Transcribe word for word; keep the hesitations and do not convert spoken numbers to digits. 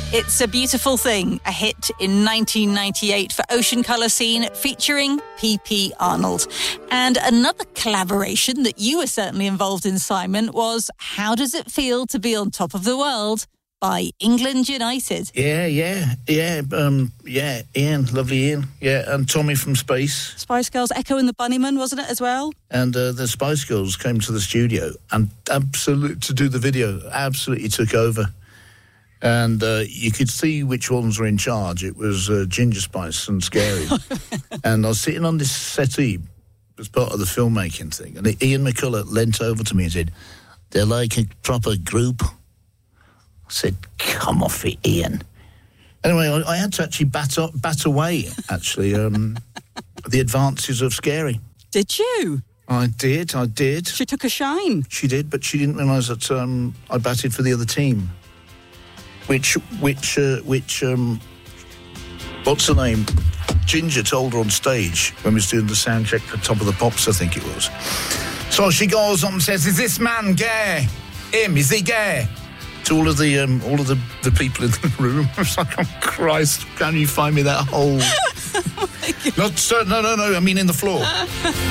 It's a Beautiful Thing, a hit in nineteen ninety-eight for Ocean Colour Scene featuring P P Arnold. And another collaboration that you were certainly involved in, Simon, was How Does It Feel to Be on Top of the World by England United. Yeah, yeah, yeah, um, yeah, Ian, lovely Ian, yeah, and Tommy from Space. Spice Girls, Echo and the Bunnymen, wasn't it, as well? And uh, the Spice Girls came to the studio and absolutely, to do the video, absolutely took over. And uh, you could see which ones were in charge. It was uh, Ginger Spice and Scary. And I was sitting on this settee as part of the filmmaking thing, and Ian McCulloch leant over to me and said, "They're like a proper group." I said, "Come off it, Ian." Anyway, I, I had to actually bat, up, bat away, actually, um, the advances of Scary. Did you? I did, I did. She took a shine. She did, but she didn't realise that um, I batted for the other team. Which, which, uh, which, um, what's her name? Ginger told her on stage when we was doing the sound check for Top of the Pops, I think it was. So she goes on and says, "Is this man gay? Him, is he gay?" To all of the um, all of the, the people in the room. I was like, "Oh Christ, can you find me that hole?" Oh my God. Not, uh, no, no, no, I mean in the floor.